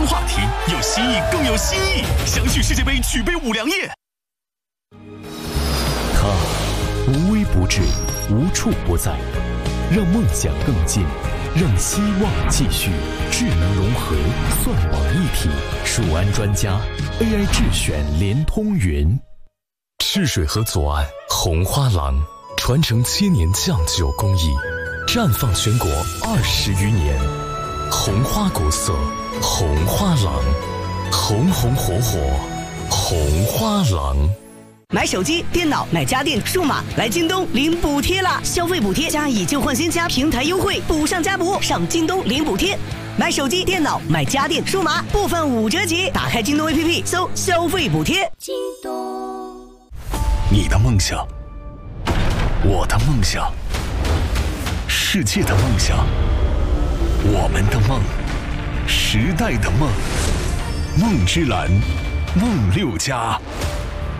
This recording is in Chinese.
新话题，有新意更有新意。相续世界杯举杯五粮液， 它无微不至，无处不在，让梦想更近，让希望继续。智能融合，算网一体，数安专家 AI 智选联通云。 赤水河左岸红花廊，传承7年酱酒工艺，绽放全国20余年。红花古色，红花廊，红红火火，红花廊。 买手机、电脑、买家电、数码，来京东领补贴啦！消费补贴加以旧换新加平台优惠，补上加补，上京东领补贴。买手机、电脑、买家电、数码，部分5折起。打开京东 APP， 搜消费补贴。京东， 你的梦想，我的梦想，世界的梦想，我们的梦，时代的梦，梦之蓝，梦6+。